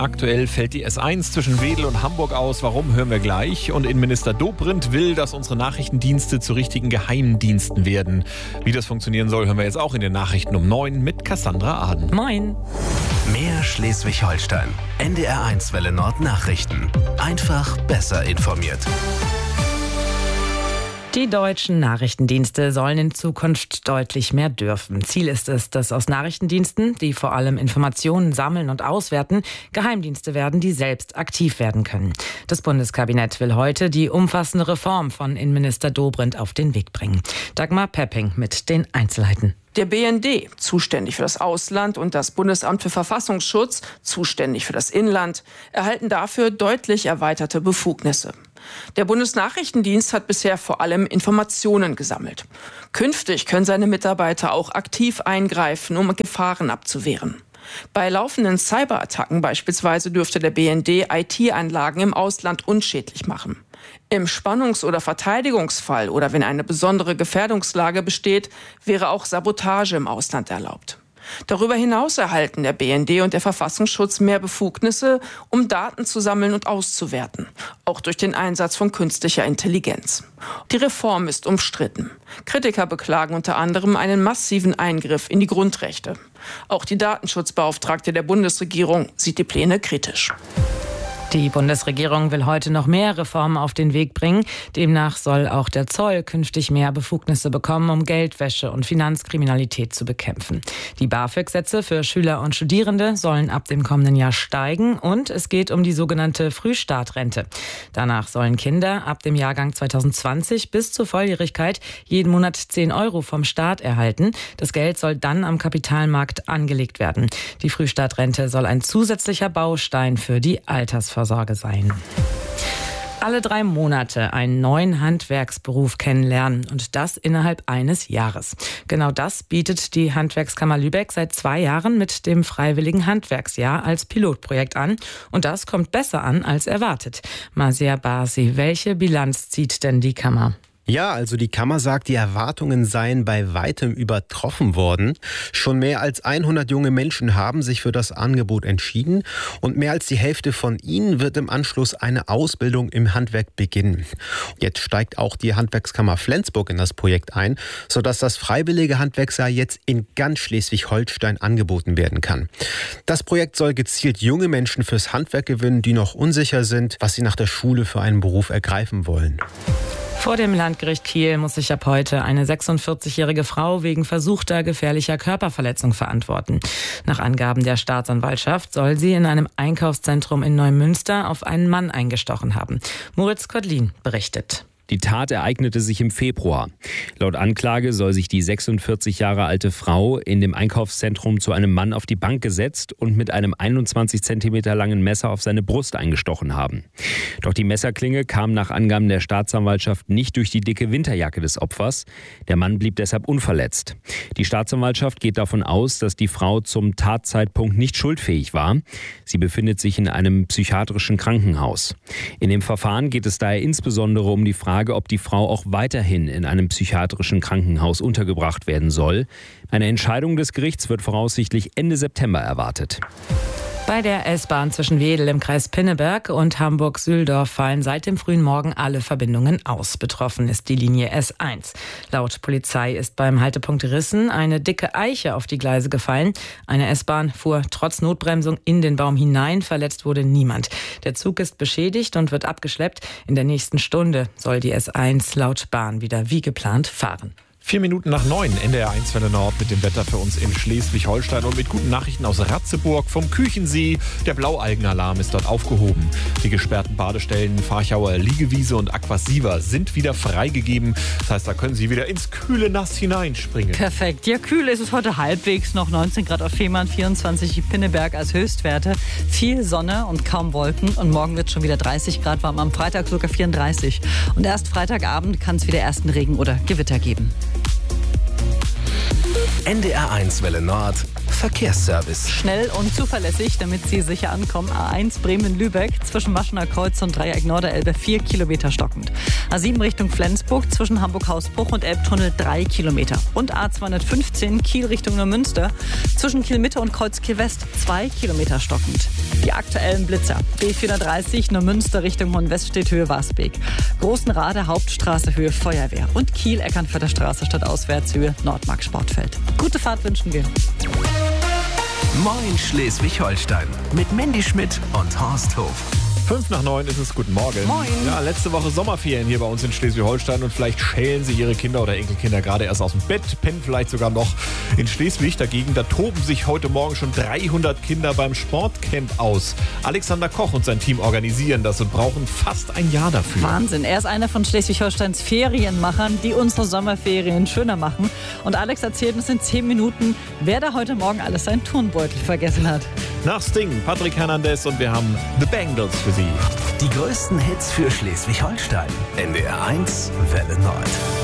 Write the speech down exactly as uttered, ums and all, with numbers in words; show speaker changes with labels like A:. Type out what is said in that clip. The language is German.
A: Aktuell fällt die S eins zwischen Wedel und Hamburg aus. Warum, hören wir gleich. Und Innenminister Dobrindt will, dass unsere Nachrichtendienste zu richtigen Geheimdiensten werden. Wie das funktionieren soll, hören wir jetzt auch in den Nachrichten um neun mit Cassandra Aden.
B: Moin.
C: Mehr Schleswig-Holstein. N D R eins Welle Nord Nachrichten. Einfach besser informiert.
B: Die deutschen Nachrichtendienste sollen in Zukunft deutlich mehr dürfen. Ziel ist es, dass aus Nachrichtendiensten, die vor allem Informationen sammeln und auswerten, Geheimdienste werden, die selbst aktiv werden können. Das Bundeskabinett will heute die umfassende Reform von Innenminister Dobrindt auf den Weg bringen. Dagmar Pepping mit den Einzelheiten.
D: Der B N D, zuständig für das Ausland, und das Bundesamt für Verfassungsschutz, zuständig für das Inland, erhalten dafür deutlich erweiterte Befugnisse. Der Bundesnachrichtendienst hat bisher vor allem Informationen gesammelt. Künftig können seine Mitarbeiter auch aktiv eingreifen, um Gefahren abzuwehren. Bei laufenden Cyberattacken beispielsweise dürfte der B N D I T-Anlagen im Ausland unschädlich machen. Im Spannungs- oder Verteidigungsfall oder wenn eine besondere Gefährdungslage besteht, wäre auch Sabotage im Ausland erlaubt. Darüber hinaus erhalten der B N D und der Verfassungsschutz mehr Befugnisse, um Daten zu sammeln und auszuwerten, auch durch den Einsatz von künstlicher Intelligenz. Die Reform ist umstritten. Kritiker beklagen unter anderem einen massiven Eingriff in die Grundrechte. Auch die Datenschutzbeauftragte der Bundesregierung sieht die Pläne kritisch.
B: Die Bundesregierung will heute noch mehr Reformen auf den Weg bringen. Demnach soll auch der Zoll künftig mehr Befugnisse bekommen, um Geldwäsche und Finanzkriminalität zu bekämpfen. Die BAföG-Sätze für Schüler und Studierende sollen ab dem kommenden Jahr steigen und es geht um die sogenannte Frühstartrente. Danach sollen Kinder ab dem Jahrgang zwanzig zwanzig bis zur Volljährigkeit jeden Monat zehn Euro vom Staat erhalten. Das Geld soll dann am Kapitalmarkt angelegt werden. Die Frühstartrente soll ein zusätzlicher Baustein für die Altersvorsorge Vorsorge sein. Alle drei Monate einen neuen Handwerksberuf kennenlernen und das innerhalb eines Jahres. Genau das bietet die Handwerkskammer Lübeck seit zwei Jahren mit dem Freiwilligen Handwerksjahr als Pilotprojekt an. Und das kommt besser an als erwartet. Marcia Basi, welche Bilanz zieht denn die Kammer?
E: Ja, also die Kammer sagt, die Erwartungen seien bei weitem übertroffen worden. Schon mehr als hundert junge Menschen haben sich für das Angebot entschieden und mehr als die Hälfte von ihnen wird im Anschluss eine Ausbildung im Handwerk beginnen. Jetzt steigt auch die Handwerkskammer Flensburg in das Projekt ein, sodass das freiwillige Handwerksjahr jetzt in ganz Schleswig-Holstein angeboten werden kann. Das Projekt soll gezielt junge Menschen fürs Handwerk gewinnen, die noch unsicher sind, was sie nach der Schule für einen Beruf ergreifen wollen.
B: Vor dem Landgericht Kiel muss sich ab heute eine sechsundvierzigjährige Frau wegen versuchter gefährlicher Körperverletzung verantworten. Nach Angaben der Staatsanwaltschaft soll sie in einem Einkaufszentrum in Neumünster auf einen Mann eingestochen haben. Moritz Kotlin berichtet.
F: Die Tat ereignete sich im Februar. Laut Anklage soll sich die sechsundvierzig Jahre alte Frau in dem Einkaufszentrum zu einem Mann auf die Bank gesetzt und mit einem einundzwanzig Zentimeter langen Messer auf seine Brust eingestochen haben. Doch die Messerklinge kam nach Angaben der Staatsanwaltschaft nicht durch die dicke Winterjacke des Opfers. Der Mann blieb deshalb unverletzt. Die Staatsanwaltschaft geht davon aus, dass die Frau zum Tatzeitpunkt nicht schuldfähig war. Sie befindet sich in einem psychiatrischen Krankenhaus. In dem Verfahren geht es daher insbesondere um die Frage, ob die Frau auch weiterhin in einem psychiatrischen Krankenhaus untergebracht werden soll. Eine Entscheidung des Gerichts wird voraussichtlich Ende September erwartet.
B: Bei der S-Bahn zwischen Wedel im Kreis Pinneberg und Hamburg-Sühldorf fallen seit dem frühen Morgen alle Verbindungen aus. Betroffen ist die Linie S eins. Laut Polizei ist beim Haltepunkt Rissen eine dicke Eiche auf die Gleise gefallen. Eine S-Bahn fuhr trotz Notbremsung in den Baum hinein. Verletzt wurde niemand. Der Zug ist beschädigt und wird abgeschleppt. In der nächsten Stunde soll die S eins laut Bahn wieder wie geplant fahren.
A: Vier Minuten nach neun, N D R eins Welle Nord mit dem Wetter für uns in Schleswig-Holstein und mit guten Nachrichten aus Ratzeburg vom Küchensee. Der Blaualgenalarm ist dort aufgehoben. Die gesperrten Badestellen Farchauer Liegewiese und Aquasiva sind wieder freigegeben. Das heißt, da können Sie wieder ins kühle Nass hineinspringen.
G: Perfekt. Ja, kühl ist es heute halbwegs. Noch neunzehn Grad auf Fehmarn, vierundzwanzig Pinneberg als Höchstwerte. Viel Sonne und kaum Wolken. Und morgen wird es schon wieder dreißig Grad warm. Am Freitag sogar vierunddreißig. Und erst Freitagabend kann es wieder ersten Regen oder Gewitter geben.
C: N D R eins Welle Nord Verkehrsservice.
G: Schnell und zuverlässig, damit Sie sicher ankommen. A eins Bremen-Lübeck zwischen Maschener Kreuz und Dreieck Norderelbe vier Kilometer stockend. A sieben Richtung Flensburg zwischen Hamburg-Hausbruch und Elbtunnel drei Kilometer. Und A zweihundertfünfzehn Kiel Richtung Neumünster zwischen Kiel-Mitte und Kreuz-Kiel-West zwei Kilometer stockend. Die aktuellen Blitzer. B vierhundertdreißig Neumünster Richtung Hohenwestedt Höhe Wasbeek. Großenrade Hauptstraße Höhe Feuerwehr. Und Kiel-Eckernförder Straße stadtauswärts Höhe Nordmark Sportfeld. Gute Fahrt wünschen wir.
C: Moin Schleswig-Holstein mit Mandy Schmidt und Horst Hof.
A: Fünf nach neun ist es. Guten Morgen.
G: Moin.
A: Ja, letzte Woche Sommerferien hier bei uns in Schleswig-Holstein und vielleicht schälen sie ihre Kinder oder Enkelkinder gerade erst aus dem Bett, pennen vielleicht sogar noch in Schleswig. Dagegen, da toben sich heute Morgen schon dreihundert Kinder beim Sportcamp aus. Alexander Koch und sein Team organisieren das und brauchen fast ein Jahr dafür.
G: Wahnsinn. Er ist einer von Schleswig-Holsteins Ferienmachern, die unsere Sommerferien schöner machen. Und Alex erzählt uns in zehn Minuten, wer da heute Morgen alles seinen Turnbeutel vergessen hat.
A: Nach Sting, Patrick Hernandez und wir haben The Bangles für Sie.
C: Die größten Hits für Schleswig-Holstein. N D R eins Welle Nord.